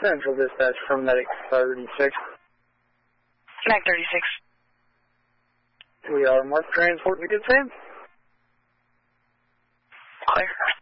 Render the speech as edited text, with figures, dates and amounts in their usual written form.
Central Dispatch from Medic 36. Medic 36. We are marked transport to Good Sam. Clear.